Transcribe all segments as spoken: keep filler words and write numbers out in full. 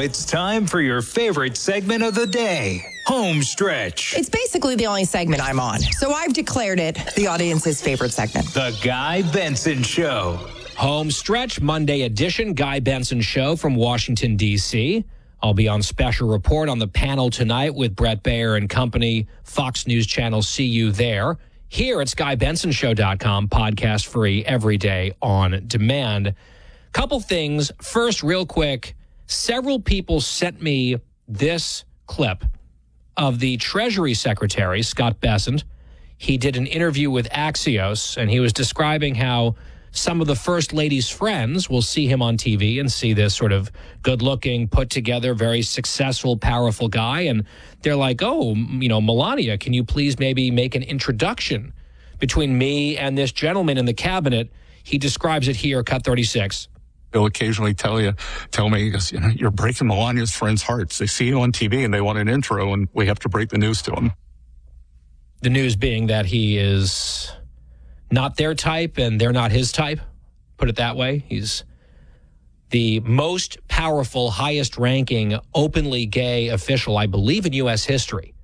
it's time for your favorite segment of the day, Home Stretch. It's basically the only segment I'm on, so I've declared it the audience's favorite segment. The Guy Benson Show. Home Stretch, Monday edition, Guy Benson Show from Washington, D C I'll be on special report on the panel tonight with Brett Baer and company. Fox News Channel, see you there. Here it's guy benson show dot com, podcast free every day on demand. Couple things. First, real quick, several people sent me this clip of the Treasury Secretary, Scott Bessent. He did an interview with Axios, and he was describing how some of the First Lady's friends will see him on T V and see this sort of good-looking, put-together, very successful, powerful guy, and they're like, oh, you know, Melania, can you please maybe make an introduction between me and this gentleman in the cabinet? He describes it here, cut thirty-six. They'll occasionally tell you, tell me, because, you know, you're breaking Melania's friends' hearts. They see you on T V and they want an intro, and we have to break the news to them. The news being that he is not their type and they're not his type, put it that way. He's the most powerful, highest-ranking, openly gay official, I believe, in U S history,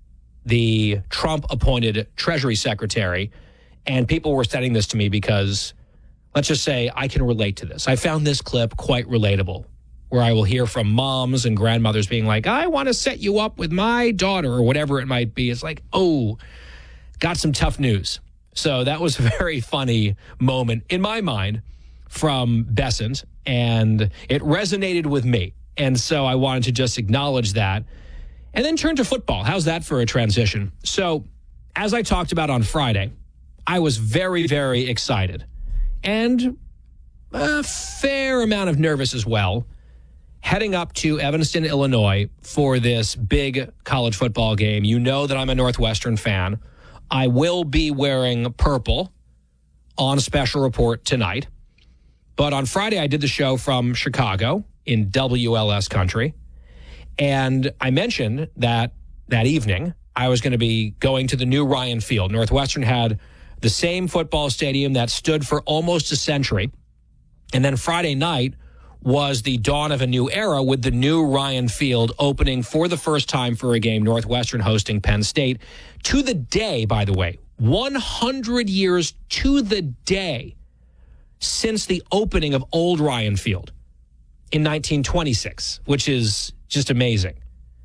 the Trump-appointed Treasury Secretary. And people were sending this to me because, let's just say, I can relate to this. I found this clip quite relatable, where I will hear from moms and grandmothers being like, I want to set you up with my daughter, or whatever it might be. It's like, oh, got some tough news. So that was a very funny moment in my mind from Bessent, and it resonated with me. And so I wanted to just acknowledge that and then turn to football. How's that for a transition? So as I talked about on Friday, I was very, very excited and a fair amount of nervous as well, heading up to Evanston, Illinois for this big college football game. You know that I'm a Northwestern fan. I will be wearing purple on Special Report tonight. But on Friday, I did the show from Chicago in W L S country. And I mentioned that that evening, I was going to be going to the new Ryan Field. Northwestern had the same football stadium that stood for almost a century. And then Friday night was the dawn of a new era with the new Ryan Field opening for the first time for a game, Northwestern hosting Penn State. To the day, by the way, one hundred years to the day since the opening of Old Ryan Field in nineteen twenty-six, which is just amazing.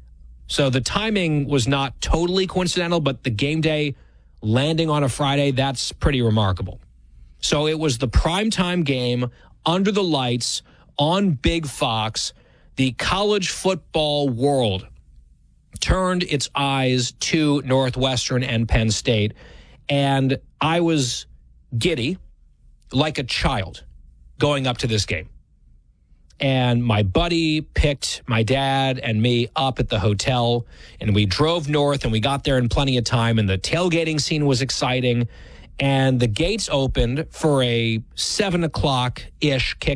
So the timing was not totally coincidental, but the game day landing on a Friday, that's pretty remarkable. So it was the primetime game under the lights on Big Fox. The college football world turned its eyes to Northwestern and Penn State, and I was giddy like a child going up to this game. And my buddy picked my dad and me up at the hotel, and we drove north, and we got there in plenty of time, and the tailgating scene was exciting, and the gates opened for a seven o'clock-ish kick